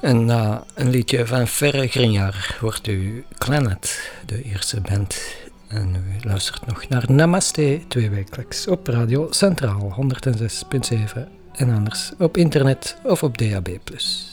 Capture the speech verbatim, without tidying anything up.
En na een liedje van Ferre Grinjaar wordt u Clannad, de eerste band. En u luistert nog naar Namaste, tweewekelijks op Radio Centraal honderd zes punt zeven en anders op internet of op D A B plus.